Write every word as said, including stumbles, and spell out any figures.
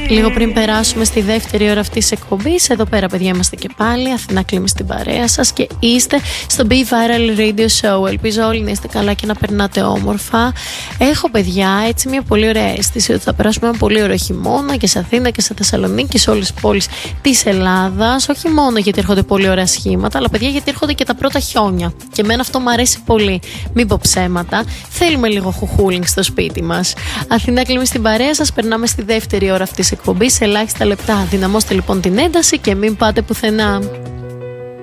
Λίγο πριν περάσουμε στη δεύτερη ώρα αυτής της εκπομπής, εδώ πέρα παιδιά είμαστε και πάλι, Αθηνά Κλίμη στην παρέα σας και είστε στο Be Viral Radio Show. Ελπίζω όλοι να είστε καλά και να περνάτε όμορφα. Έχω παιδιά έτσι μια πολύ ωραία αίσθηση ότι θα περάσουμε ένα πολύ ωραίο χειμώνα και σε Αθήνα και σε Θεσσαλονίκη και σε όλες τις πόλεις της Ελλάδας. Όχι μόνο γιατί έρχονται πολύ ωραία σχήματα, αλλά παιδιά γιατί έρχονται και τα πρώτα χιόνια. Και εμένα αυτό μου αρέσει πολύ. Μην πω ψέματα. Θέλουμε λίγο χουχούλινγκ στο σπίτι μας. Αθηνά Κλίμη στην παρέα σας, περνάμε στη δεύτερη ώρα αυτής της εκπομπής σε ελάχιστα λεπτά. Δυναμώστε λοιπόν την ένταση και μην πάτε πουθενά.